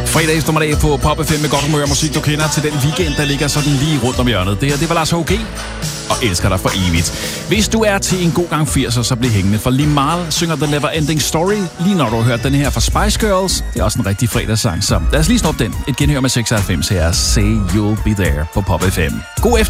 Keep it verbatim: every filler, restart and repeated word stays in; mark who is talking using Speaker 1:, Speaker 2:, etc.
Speaker 1: Fredag eftermiddag på Pop F M med godt humør og musik, du kender til den weekend, der ligger sådan lige rundt om hjørnet. Det her, det var Lars H G og Elsker dig for evigt. Hvis du er til en god gang firser, så bliv hængende, for Limahl synger The Never Ending Story, lige når du har hørt den her fra Spice Girls. Det er også en rigtig fredagssang, så lad os lige snuppe den. Et genhør med seksoghalvfems her, Say You'll Be There på Pop F M. God efter